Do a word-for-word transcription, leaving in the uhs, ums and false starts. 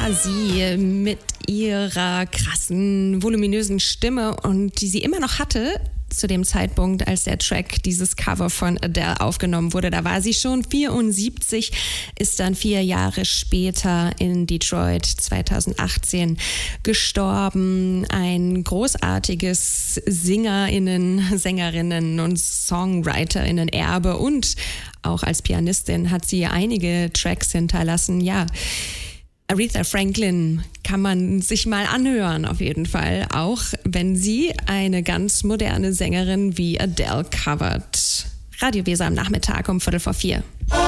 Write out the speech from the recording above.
war sie mit ihrer krassen, voluminösen Stimme und die sie immer noch hatte zu dem Zeitpunkt, als der Track, dieses Cover von Adele aufgenommen wurde. Da war sie schon vierundsiebzig, ist dann vier Jahre später in Detroit zweitausendachtzehn gestorben. Ein großartiges SingerInnen, Sängerinnen und SongwriterInnen-Erbe und auch als Pianistin hat sie einige Tracks hinterlassen. Ja, Aretha Franklin kann man sich mal anhören, auf jeden Fall, auch wenn sie eine ganz moderne Sängerin wie Adele covert. Radio Weser am Nachmittag um Viertel vor vier.